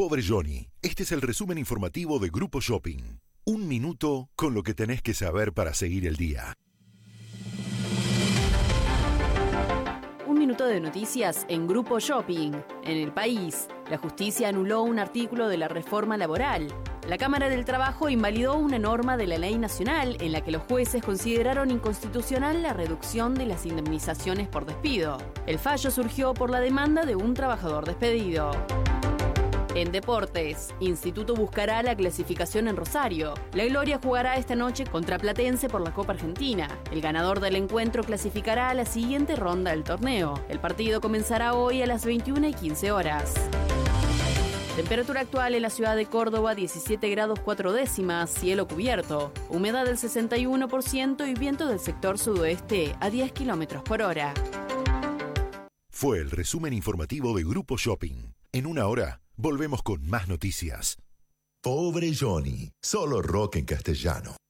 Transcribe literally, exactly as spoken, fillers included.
Pobre Johnny, este es el resumen informativo de Grupo Shopping. Un minuto con lo que tenés que saber para seguir el día. Un minuto de noticias en Grupo Shopping. En el país, la justicia anuló un artículo de la reforma laboral. La Cámara del Trabajo invalidó una norma de la ley nacional en la que los jueces consideraron inconstitucional la reducción de las indemnizaciones por despido. El fallo surgió por la demanda de un trabajador despedido. En deportes, Instituto buscará la clasificación en Rosario. La Gloria jugará esta noche contra Platense por la Copa Argentina. El ganador del encuentro clasificará a la siguiente ronda del torneo. El partido comenzará hoy a las veintiuna y quince horas. Temperatura actual en la ciudad de Córdoba, diecisiete grados cuatro décimas, cielo cubierto, humedad del sesenta y uno por ciento y viento del sector sudoeste a diez kilómetros por hora. Fue el resumen informativo de Grupo Shopping. En una hora, volvemos con más noticias. Pobre Johnny, solo rock en castellano.